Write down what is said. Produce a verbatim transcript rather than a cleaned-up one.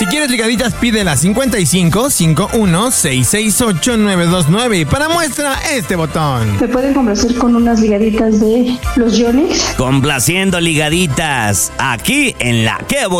Si quieres ligaditas, pídela cincuenta y cinco, cincuenta y uno, seiscientos sesenta y ocho, novecientos veintinueve. Y para muestra, este botón. ¿Me pueden complacer con unas ligaditas de los Yonix? Complaciendo ligaditas, aquí en La Que